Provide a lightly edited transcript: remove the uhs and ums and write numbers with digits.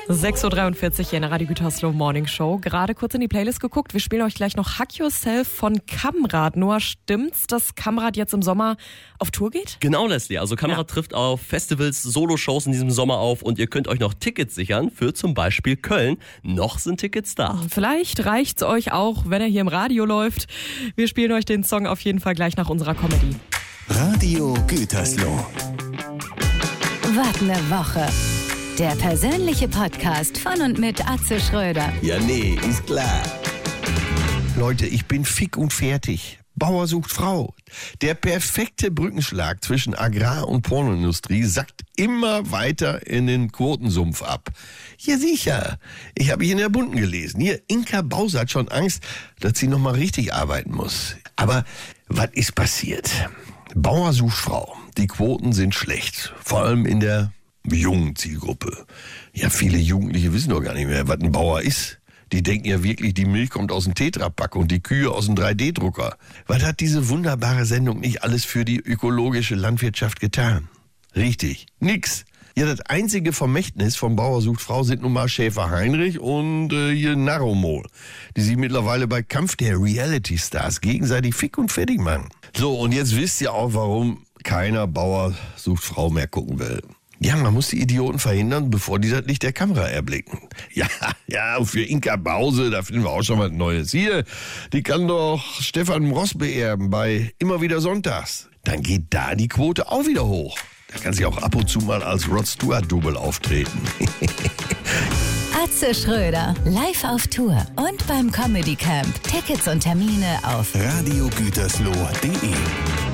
6.43 Uhr hier in der Radio Gütersloh Morning Show. Gerade kurz in die Playlist geguckt. Wir spielen euch gleich noch Hack Yourself von Kamrad. Noah, stimmt's, dass Kamrad jetzt im Sommer auf Tour geht? Genau, Leslie. Also Kamrad trifft auf Festivals, Soloshows in diesem Sommer auf und ihr könnt euch noch Tickets sichern für zum Beispiel Köln. Noch sind Tickets da. Vielleicht reicht's euch auch, wenn er hier im Radio läuft. Wir spielen euch den Song auf jeden Fall gleich nach unserer Comedy. Radio Gütersloh. Wart eine Woche. Der persönliche Podcast von und mit Atze Schröder. Ja, nee, ist klar. Leute, ich bin fick und fertig. Bauer sucht Frau. Der perfekte Brückenschlag zwischen Agrar- und Pornoindustrie sackt immer weiter in den Quotensumpf ab. Ja, sicher. Ich habe in der Bunten gelesen. Hier, Inka Bause hat schon Angst, dass sie nochmal richtig arbeiten muss. Aber was ist passiert? Bauer sucht Frau. Die Quoten sind schlecht. Vor allem in der jungen Zielgruppe. Ja, viele Jugendliche wissen doch gar nicht mehr, was ein Bauer ist. Die denken ja wirklich, die Milch kommt aus dem Tetrapack und die Kühe aus dem 3D-Drucker. Was hat diese wunderbare Sendung nicht alles für die ökologische Landwirtschaft getan? Richtig, nix. Ja, das einzige Vermächtnis vom Bauer sucht Frau sind nun mal Schäfer Heinrich und hier Narromol, die sich mittlerweile bei Kampf der Reality-Stars gegenseitig fick und fertig machen. So, und jetzt wisst ihr auch, warum keiner Bauer sucht Frau mehr gucken will. Ja, man muss die Idioten verhindern, bevor die das Licht der Kamera erblicken. Ja, und für Inka Bause, da finden wir auch schon was Neues. Hier, die kann doch Stefan Ross beerben bei Immer wieder Sonntags. Dann geht da die Quote auch wieder hoch. Da kann sie auch ab und zu mal als Rod Stewart-Double auftreten. Atze Schröder, live auf Tour und beim Comedy Camp. Tickets und Termine auf radiogütersloh.de